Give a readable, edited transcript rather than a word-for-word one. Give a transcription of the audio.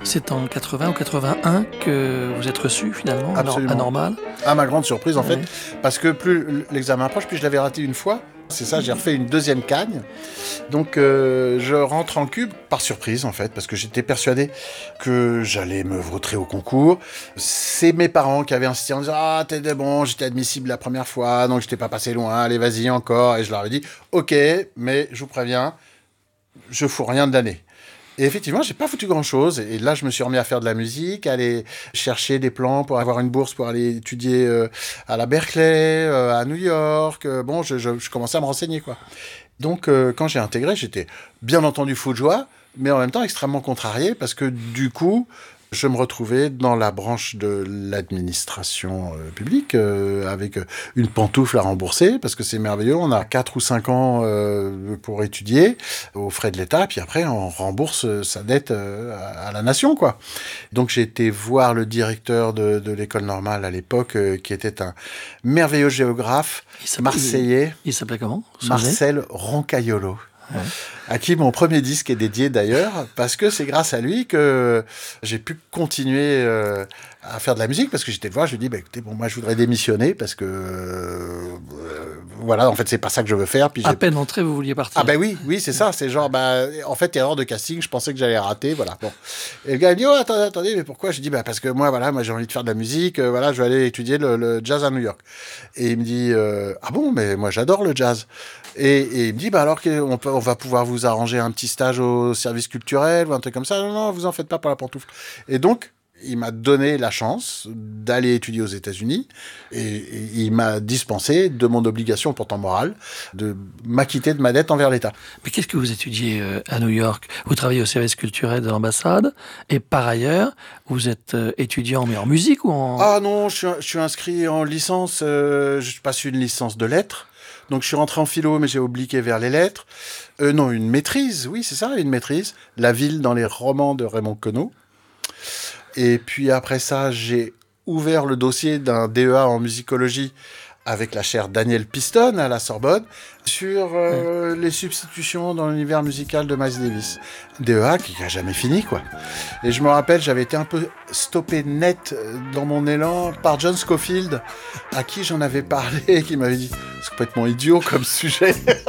C'est en 80 ou 81 que vous êtes reçu finalement Absolument. à Normal. À ma grande surprise en Ouais. fait, parce que plus l'examen approche, plus je l'avais raté une fois. C'est ça, j'ai refait une deuxième cagne. Donc je rentre en cube par surprise en fait, parce que j'étais persuadé que j'allais me vautrer au concours. C'est mes parents qui avaient insisté en disant « Ah, t'es bon, j'étais admissible la première fois, donc je t'ai pas passé loin, allez vas-y encore ». Et je leur ai dit « Ok, mais je vous préviens, je fous rien de l'année ». Et effectivement, j'ai pas foutu grand-chose. Et là, je me suis remis à faire de la musique, à aller chercher des plans pour avoir une bourse pour aller étudier à la Berkeley, à New York. Bon, je commençais à me renseigner, quoi. Donc, quand j'ai intégré, j'étais bien entendu fou de joie, mais en même temps extrêmement contrarié parce que du coup, je me retrouvais dans la branche de l'administration publique avec une pantoufle à rembourser parce que c'est merveilleux. On a 4 ou 5 ans pour étudier aux frais de l'État, puis après on rembourse sa dette à la nation, quoi. Donc j'ai été voir le directeur de l'école normale à l'époque qui était un merveilleux géographe marseillais. Il s'appelait comment? Marcel Roncaiolo. Ouais. À qui mon premier disque est dédié d'ailleurs, parce que c'est grâce à lui que j'ai pu continuer à faire de la musique, parce que j'étais le voir, je lui ai dit, écoutez, moi je voudrais démissionner, parce que voilà, en fait c'est pas ça que je veux faire. Puis à peine entré, vous vouliez partir. Ah oui, c'est ça, c'est genre, en fait, erreur de casting, je pensais que j'allais rater, voilà. Bon. Et le gars il me dit, oh attendez, mais pourquoi? Je dis, parce que moi j'ai envie de faire de la musique, voilà, je vais aller étudier le jazz à New York. Et il me dit, ah bon, mais moi j'adore le jazz. Et il me dit, alors on va pouvoir vous arranger un petit stage au service culturel ou un truc comme ça. Non, vous en faites pas pour la pantoufle. Et donc, il m'a donné la chance d'aller étudier aux États-Unis et il m'a dispensé de mon obligation pourtant morale de m'acquitter de ma dette envers l'État. Mais qu'est-ce que vous étudiez à New York? Vous travaillez au service culturel de l'ambassade et par ailleurs, vous êtes étudiant mais en musique ou en... Ah non, je suis inscrit en licence, je passe une licence de lettres. Donc je suis rentré en philo, mais j'ai obliqué vers les lettres. Non, une maîtrise, oui, c'est ça, une maîtrise. La ville dans les romans de Raymond Queneau. Et puis après ça, j'ai ouvert le dossier d'un DEA en musicologie avec la chaire Daniel Piston à la Sorbonne sur les substitutions dans l'univers musical de Miles Davis. DEA qui n'a jamais fini, quoi. Et je me rappelle, j'avais été un peu stoppé net dans mon élan par John Scofield, à qui j'en avais parlé, qui m'avait dit « C'est complètement idiot comme sujet ».